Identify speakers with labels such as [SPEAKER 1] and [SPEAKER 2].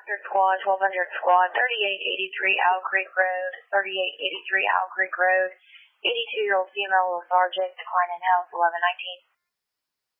[SPEAKER 1] squad, 1200 squad, 3883 Owl Creek Road, 3883 Owl Creek Road, 82-year-old female lethargic, decline in health, 1119.